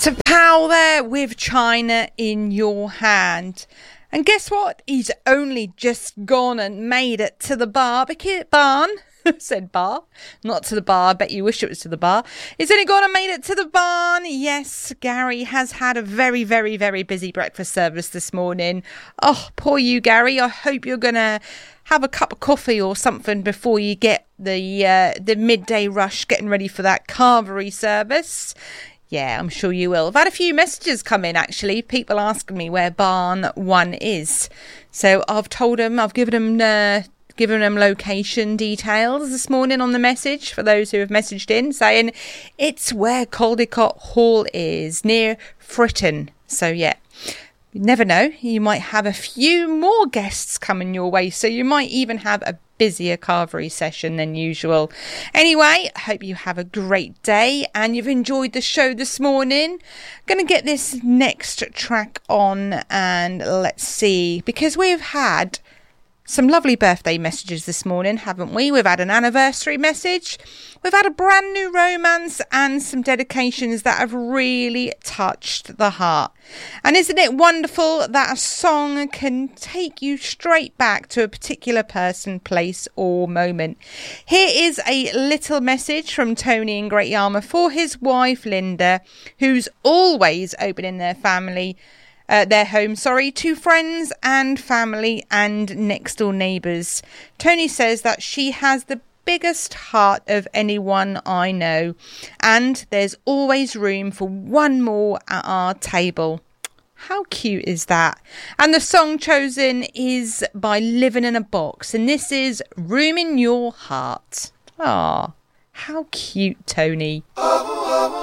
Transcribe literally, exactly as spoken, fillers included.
To Pal there with China in Your Hand. And guess what? He's only just gone and made it to the barbecue barn. Said bar, not to the bar. I bet you wish it was to the bar. He's only gone and made it to the barn. Yes, Gary has had a very, very, very busy breakfast service this morning. Oh, poor you, Gary. I hope you're going to have a cup of coffee or something before you get the uh, the midday rush getting ready for that carvery service. Yeah, I'm sure you will. I've had a few messages come in, actually. People asking me where barn one is. So I've told them, I've given them... Uh, Giving them location details this morning on the message for those who have messaged in, saying it's where Caldecott Hall is, near Fritton. So, yeah, you never know. You might have a few more guests coming your way, so you might even have a busier carvery session than usual. Anyway, I hope you have a great day and you've enjoyed the show this morning. Going to get this next track on and let's see, because we've had some lovely birthday messages this morning, haven't we? We've had an anniversary message, we've had a brand new romance and some dedications that have really touched the heart. And isn't it wonderful that a song can take you straight back to a particular person, place or moment? Here is a little message from Tony in Great Yarmouth for his wife Linda, who's always opening their family Uh, their home, sorry, to friends and family and next door neighbours. Tony says that she has the biggest heart of anyone I know, and there's always room for one more at our table. How cute is that? And the song chosen is by Living in a Box, and this is Room in Your Heart. Ah, how cute, Tony.